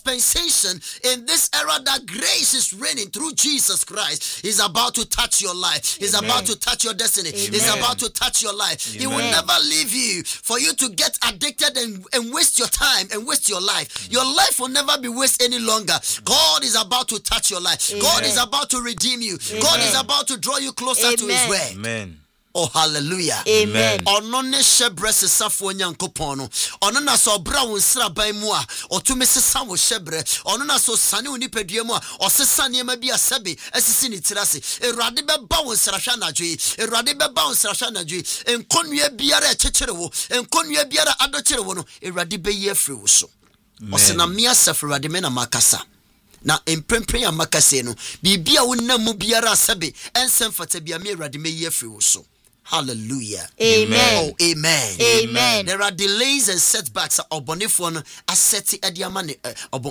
dispensation, in this era that grace is reigning through Jesus Christ, is about to touch your life. Is about to touch your destiny. Is about to touch your life. He will never leave you for you to get addicted and waste your time and waste your life. Your life will never be wasted any longer. God is about to touch your life. God is about to redeem you. God is about to draw you closer to his word. Amen. Oh, hallelujah. Amen. Ono ne shebre sesafo nyankopon no. Ono na so bra won sraban mu a, otumi sesa wo shebre. Ono na so sane oni padua mu a, osesa ne ma bi asebe asisi ni tirase. Erade be ba won srahwa nadwe. Erade be ba won srahwa nadwe. Enkonua biara ekekere wo. Enkonua biara adokere wo no. Erade be ye afri wo so. Osena mia safrade me na makasa. Na emprempren ya makase no. Bibia wonna mu biara asebe ensem fata bia me erade me ye afri wo so. Hallelujah. Amen. Oh, amen. Amen. There are delays and setbacks. Obonifon aseti ediama ne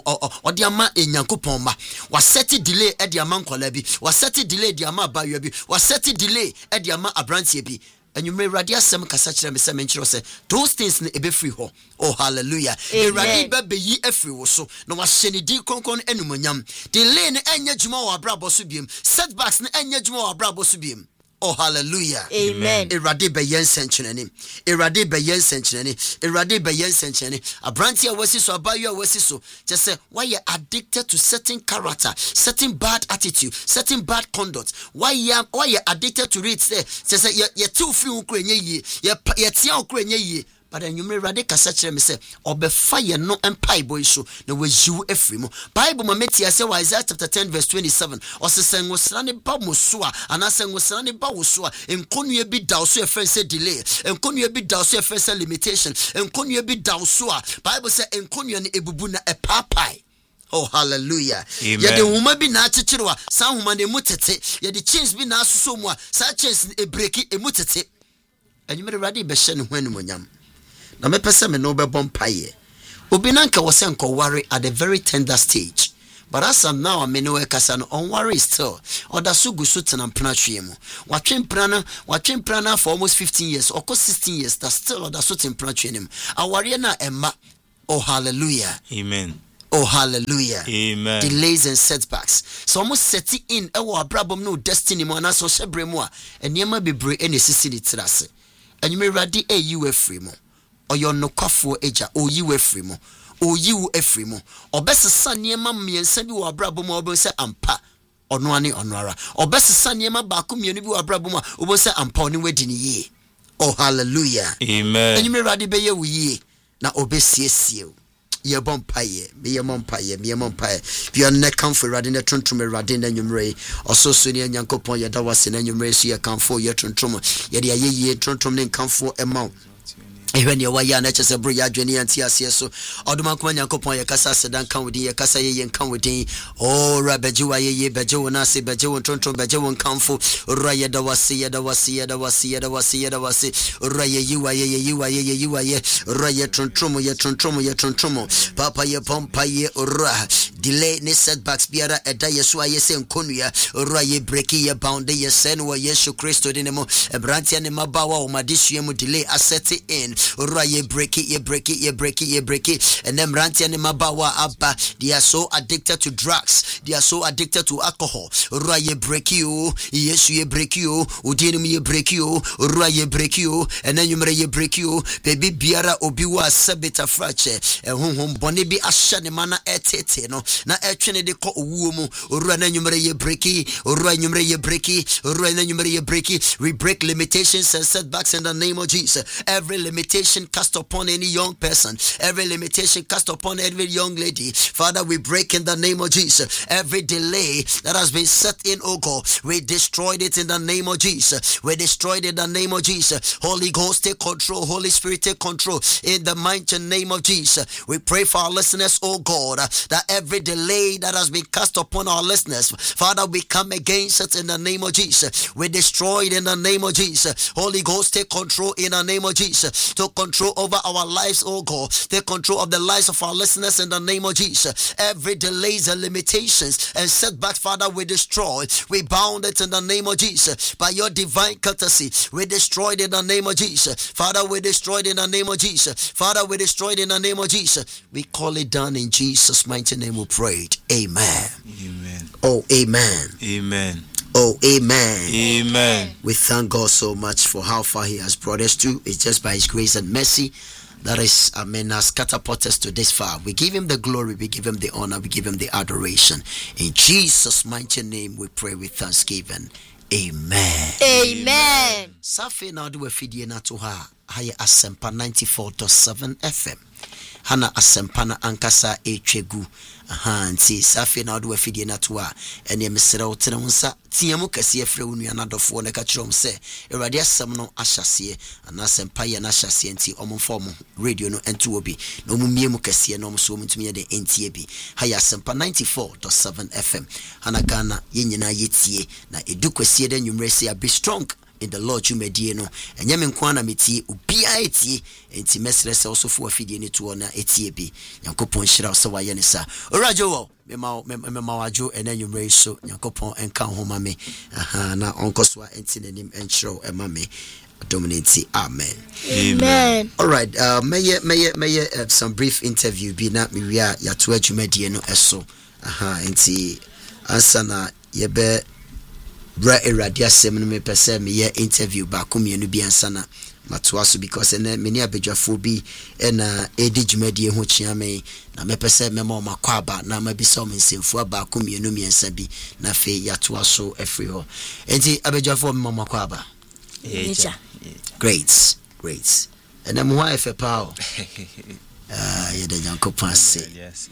odiama enyankopon ma. Waseti delay ediama nkola bi. Waseti delay ediama abayo bi. Waseti delay ediama abrantie bi. And you may radia sem kasa kire me se menchiro se those things ne ebe free ho. Oh, hallelujah. Eradi be yi afri wo so. Na wahye ne di konkon enumonyam. Delay ne enya djuma wo abrabo so biem. Setbacks ne enya djuma wo abrabo so biem. Oh, hallelujah. Amen. Erade be yen senchene. Erade be yen senchene. Erade be yen senchene. Abrantia wasi so abayo wasi so. Just say why you addicted to certain character, certain bad attitude, certain bad conduct. Why you addicted to it? Just say you too free ukrenye ye. You tia ukrenye ye. But then you may radical kasa me say obefa no empire boy so na wajiw afri mu Bible ma metia say Isaiah chapter 10 verse 27 osesen wosrane ba muso a anasen wosrane ba woso a enkonua bi da so e say delay enkonua bi da so e say limitation enkonua bi da so a Bible say enkonua ne ebubu na epapai. Oh, hallelujah. Yede huma bi na achichirwa sa huma ne mutete yede chains bi na asuso mu a sa chains e breaki e mutete enyu me radi be hye ne ho anumonyam. Na me pese me no be bompaye. Obi nanka wose nko worry at a very tender stage. But as I'm now, I'm no kasa no on worry still. Oda so gu so tena mpena hwe mu. Watwen prana for almost 15 years or 16 years. That still oda so tena mpena hwe mu. Aware na emma. Oh, hallelujah. Amen. Oh, hallelujah. Amen. Delays and setbacks. So almost setting in ewo abrabom no destiny mo na so hyebre mu a enema bebre ene sisi ni tirase. Enyume radi you free mo. Oyo nokwafo eja oyiwe free mo oyiwu afri mo obesesa niema miensa bi wo abrabo mo obo se ampa ono ane ono ara obesesa niema baako mienu bi wo abrabo mo obo se ampa oni wadi ni ye. Oh, hallelujah. Amen. Enyi me rade be ye wo ye na obesiesie ye bompaye me ye mompaye bi on ne kan for rade ne tontom rade na nwumre ososo ne nyankopon ye da wase na nwumre so ye kan for ye tontom ye de ye tontom ne kan for ema even your waya na chese bro ya dwene anti ase so oduma kuma nyankopon ye kasa sedan kan wodi ye kasa ye kan wodi oh rabeji wa ye beje wona se beje won tonton beje won kanfo ora ye da wase ora ye yiwa ye ora ye tonton papa ye pompa ye ora delay ne setbacks biara eda ye so aye se nkonua ora ye break ye bound ye sen wo Yesu Kristo de ne mo ebrantia ne mabawa o madisue mu delay asset in ora ye break it and them rantia ne mabawa abba. They are so addicted to drugs, they are so addicted to alcohol. Ora ye break you, Yesu ye break you, udinum ye break you, ora ye break you, and then you may ye break you, baby biara obiwa sabita frache, and boni bi asha ne mana etete no, na etwene de ko uwumu, ora na nyumre ye breaki, ora nyumre ye breaki, ora na nyumre ye breaki. We break limitations and setbacks in the name of Jesus. Every limitation cast upon any young person, every limitation cast upon every young lady, Father, we break in the name of Jesus. Every delay that has been set in, oh God, we destroyed it in the name of Jesus. We destroyed it in the name of Jesus. Holy Ghost, take control. Holy Spirit, take control in the mighty name of Jesus. We pray for our listeners, oh God, that every delay that has been cast upon our listeners, Father, we come against it in the name of Jesus. We destroy it in the name of Jesus. Holy Ghost, take control in the name of Jesus. Take control over our lives, oh God. Take control of the lives of our listeners in the name of Jesus. Every delays and limitations and setback, Father, we destroy. We bound it in the name of Jesus. By your divine courtesy, we destroyed in the name of Jesus. Father, we destroyed in the name of Jesus. Father, we destroyed in the name of Jesus. We call it done in Jesus' mighty name. We prayed. Amen. Amen. Oh, amen. Amen. Oh, amen. Amen. We thank God so much for how far He has brought us to. It's just by His grace and mercy that is, has catapulted us to this far. We give Him the glory, we give Him the honor, we give Him the adoration. In Jesus' mighty name, we pray with thanksgiving. Amen. Amen. Safi na do afidie na to ha. Haye Asempa 94.7 FM. Hana Asempa na ankasa etwegu. Nti safi na do afidie na to a ene mesere wo tene nsa tiamu kase afre wo nua na dofo ne ka kyerɛm se Awurade asɛm no ahyase ana Asempa ye na ahyase nti omomfo mo radio no ento obi na omumie mu kase na omso omtumi ye de entie bi. Haye Asempa 94.7 FM. Hana Ghana ye nyina yetie na edu kwase de nwumre se be strong in the Lord you medie no enye me nko na metie obia etie enti mesre se osofo afidie ni to na etie bi Yankopon hyira se waye ne sa orajo wo mema wajo ena nwumre so Yankopon enka ho ma me na onkoso enti nanim enkyerɛw ema me dominate. Amen. Amen. All right, may some brief interview bi na me wia ya to adwumadie no eso enti ansana yebe bra Awurade asɛm no me pese me ye interview ba komienu bi ansana matoaso because ene meni abadwafo bi ena edi dwumadie ho kyea me na me pese me ma makɔ aba na ma bi sɛ me nsemfu aba komienu miensa bi na fe yatoaso afri ho enti abadwafo me ma makɔ aba. Great. Ene mo ha efe pa o ye de Yankopon ase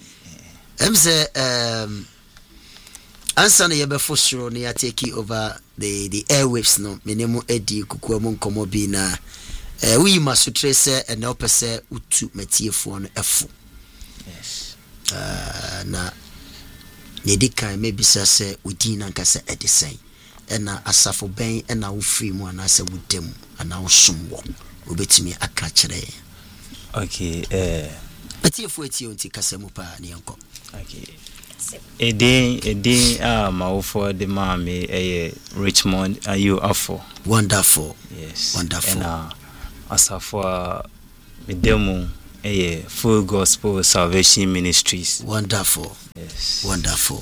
say answer ye before sure na take over the airwaves no menemu edi kukuwa mu nkomo bi na we must trace and help us utu matiefo no efo. Yes. Na yedi kan maybe say udin anka say edisen na asafo ben na wo free mu ana say wudem ana wo somwo obetimi aka kire. Okay, matiefo etio nti kasemu pa ne yanko. Okay. Edin my for the mommy Richmond you afo. Wonderful. Yes. Wonderful. And asafo medemu Full Gospel Salvation Ministries. Wonderful. Yes. Wonderful.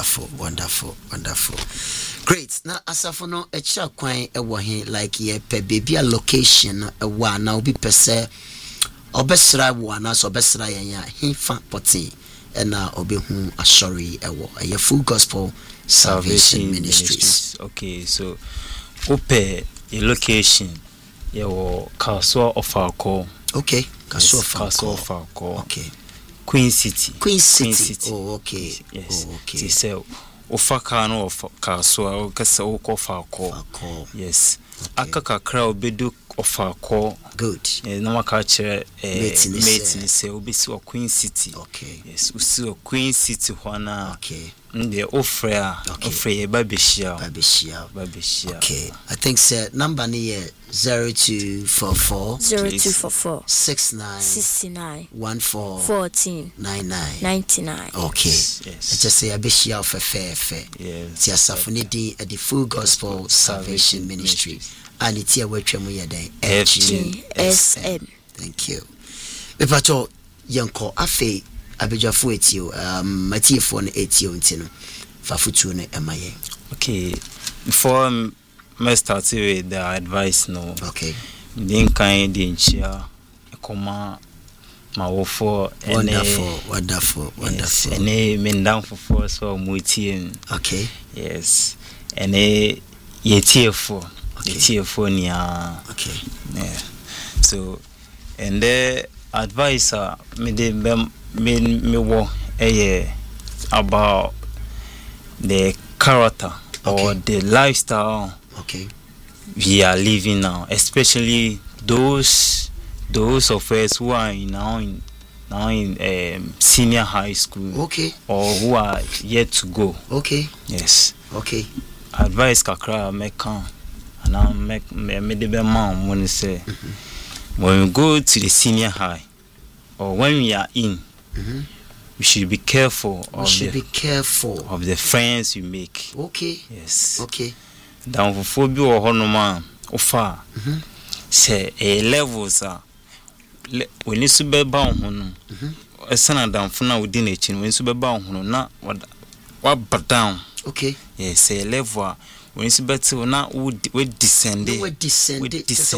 Great. Now asafo no echa kwan ewo he like ye pe baby a location ewa na obi pese obesra wo na so obesra yan ya he fa poti na obehu asori ewo ye Full Gospel Salvation Ministries. Okay, so ope a location ye wo Kaswa of Akko. Okay, Kaswa of Akko. Okay. Queen City. Oh, okay. Yes. Oh, okay. They say ofaka no of Kaswa o kasa o Akko. Yes. Aka kakra obedu of Akko. Good. Na maka kire mate say obisi o Queen City. Okay. Yes, usi o Queen City hwana. Okay. The offer babishia. Okay. I think sir number near 0244 69 14 99. Okay. Yes. Let's just say abishia for fair. Yes. Tia safuni at the Full Gospel Salvation Ministry. And it's here where we are then FGSM. Thank you. Mepato yanko afe abejafo etio matiefo no etio ntino fafutu no emaye. Okay, before me start with the advice no. Okay. Then kind in chia ekoma mawofo wonderful. Ene mendam for so mutie. Okay. Yes. Ene yetiefo. Yetiefo nia. Okay. Yeah. So and the advisor me wo about the character or the lifestyle we are living now, especially those of us who are now in now in senior high school. Okay. Or who are yet to go. Okay. Yes. Okay. Advice kakra meka and I make me the mom when say when we go to the senior high or when we are in, we should be careful of the friends you make. Okay. Yes. Okay. Down for phobia or honor offer. Say a levels are when you sube bound a son down for now within a chin when sube bound not what but down. Okay. Yes, a level when you better not would descend. We descended. It is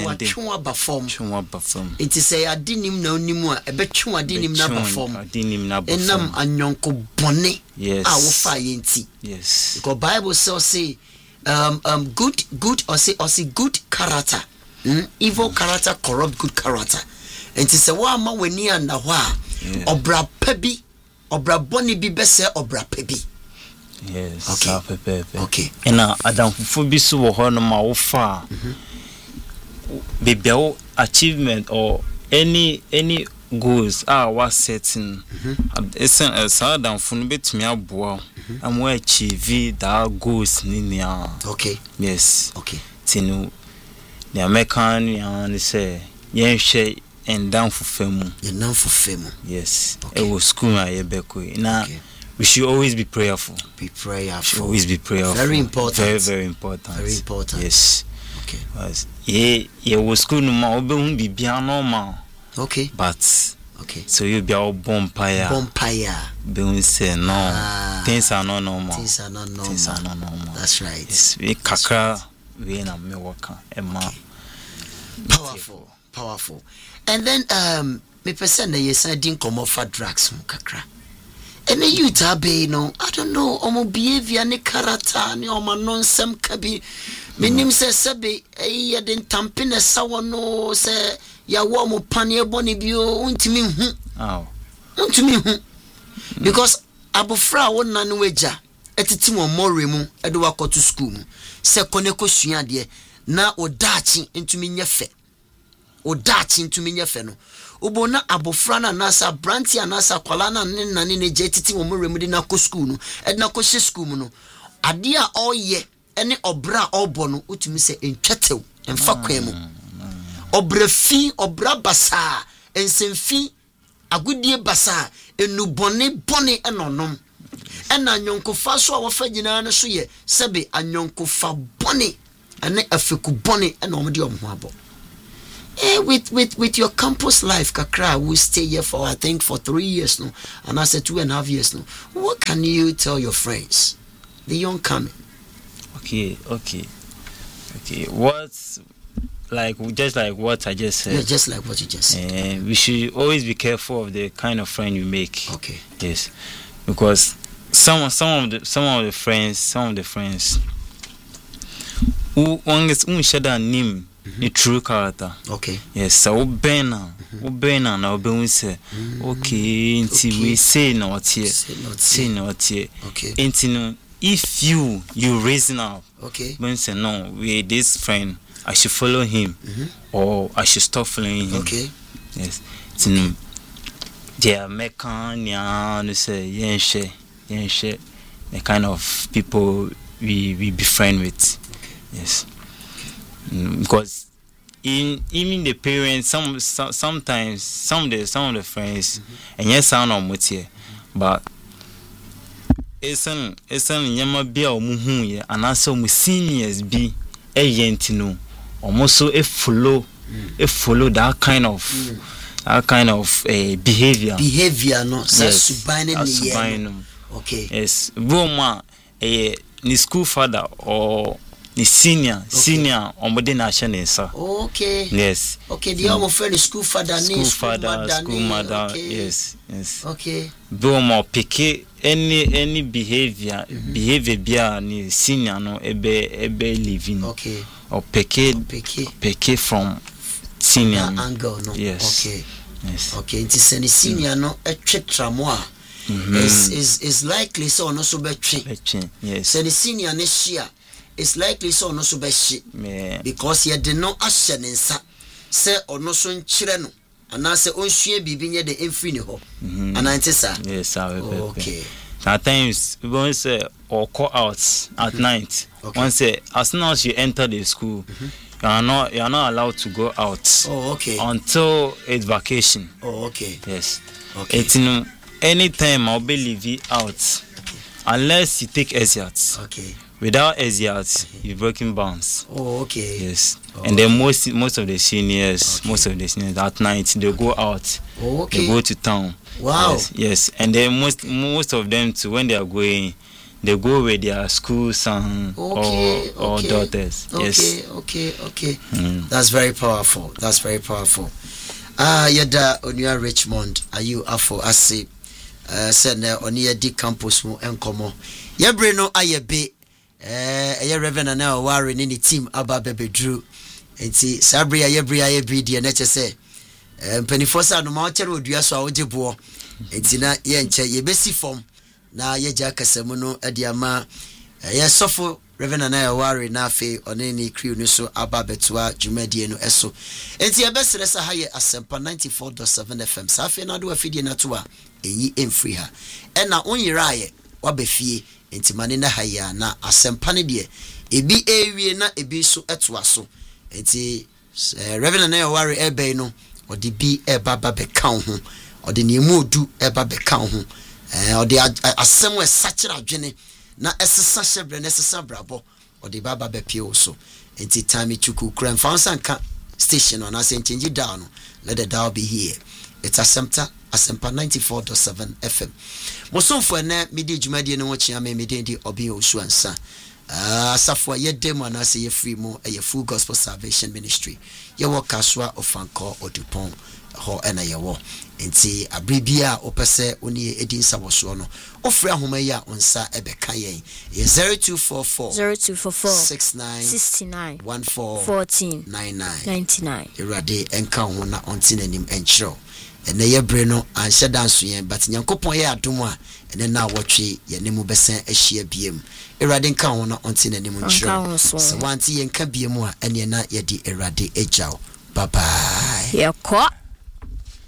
a dinim no nimua, a betchu I didn't number form. I didn't number and num and yonko bonnet. Yes, I will fire tea. Yes, because Bible so say good or say good character. Evil character corrupt good character. And it is a wama when near and a wa or bra pebi or bra bonny be best or bra pebi. Yes. Okay. Okay. And Adam Fubisu or Honoma far. Baby achievement or any goals are was setting. It's a Adam Funbit me up well. And we achieve that goals in Okay. Yes. Okay. Tinu the American and say yen share and down for fame. You're known for fame. Yes. It was school my ebeko. Now we should always be prayerful. Be prayerful. Should always be prayerful. Very important. Very important. Very important. Yes. Okay. Because was school no ma obe be bia normal. Okay. But okay. So you be all bonfire. Be say no. Things are not normal. Things are not normal. That's right. Yes. We kakra we na me work ema. Powerful. And then me person na yesa din komo for drugs kakra. And then you tabe no, I don't know, omo behavior ne character ne omo nonsem kabi. Minim se sebe ya den tampine sawo no se ya wo mo pane boni bio untimi hu. Untimi hu. Because abofra wo na no weja etiti mo more mu e do wakoto school mu. Se kone ko sua de na odachi ntumi nyefe. Odachi ntumi nyefe no. Ubona abofra na nasa branti anasa kwala na nane ne jetiti wo moremu de na ko school no e na ko hye school mu no ade a oye ene obra obo no utumi se entwetew emfa kwan mu obrafi obra basa ensemfi agudie basa enubone bone enonom ena nyonkofa so a wofa gina no so ye sebe anyonkofa bone ene afeku bone ena omde omho abo. With your campus life, Kakra, we stay here for I think for 3 years now, and I said 2.5 years now. What can you tell your friends, the young coming? Okay. What's like just like what I just said? Yeah, just like what you just said. We should always be careful of the kind of friend you make. Okay. Yes, because some of the friends who share that name. The true character. Okay. Yes, so Bena na obe say okay, until we say not here. Okay. Until if you reason up. Okay. When say no, we this friend, I should follow him or I should stop following him. Okay. Yes. Tinu they are mekan say yen the kind of people we befriend with. Yes. Because even the parents, sometimes some of the friends, and yes, sound on what here, but it's an yama be or muhu and also my seniors be a yentino, almost so a follow that kind of behavior. Behavior, no, yes, okay, yes, Roma ni school father or senior omode na shenesa. Okay. Yes. Okay, the other friend school father, school mother. Okay. Yes. Okay. Do more pick any behavior bia ni senior no ebe living. Okay. Or pick from senior angle no. Yes. Okay. Yes. Okay, it is any senior no a check tramoa. Is likely so no so be yes. So the senior next year it's likely so no so be because he did not action in sa say or no so nchire no and I say on share be near the infinity. And I say, yes, okay. Sometimes we won't say or call out at night. Okay. Once say as soon as you enter the school, you are not allowed to go out. Oh, okay. Until it's vacation. Oh, okay. Yes. Okay. It's anytime I'll be leaving out, unless you take exits. Okay. Without exits, you're breaking bounds. Oh, okay. Yes. Oh, and then most of the seniors, at night they go out. Oh, okay. They go to town. Wow. Yes. And then most of them too, when they are going, they go with their school son or daughters. Yes. Okay. That's very powerful. Yada Onua Richmond, are you afo ase? Said na oni di campus mu enkomo. Yebre no ayebe Reverend na Oware ni team aba bebedru. Enti sabre yebre die na chese. Mpanifo sa no ma chere odua so a wogebo. Enti na ye nche yebesi form na ye ja kasemu no ade ama ye sofo Reverend na Oware na afi one ni crew no so aba betua dwumadie no eso. Enti yebesere sa ha ye Asempa 94.7 FM. Sa afi na do afidie na to a eyi emfri ha. Na onyira ye wabefie enti mane na ha ya na Asempa ne de ebi ewie na ebi so etoa so. Enti Reverend na Oware ebe no odi bi eba ba beka ho. Odi niemu odu eba beka ho. Odi asem we sachira adwene na esesa shebre na esesa brabo odi baba bepie so. Enti time chuku kura mfansa nka station on as change down. Let the dial be here. It's Asempa 94.7 FM. Mosomfo na medi dwumade no wachia me di obi osu ansa. Asafo yedem na say ye free mo a Full Gospel Salvation Ministry. Ye wo kaswa ofanko odupon ho na ye wo. Enti abribia opese oni edin sawoso no. Ofre ahoma ya onsa ebeka yen. Ye 0244 69 14 99. Erade enka ho na ontinanim enchiro. Ene ye bre no anhye danso yen but nyankopon ye adom a ene na wotwe ye ne mu besen ahia biem. Erade nka ho na ontinanim enchiro. So wanti yen ka biem a ene na ye di erade ejaw. Bye bye. Here,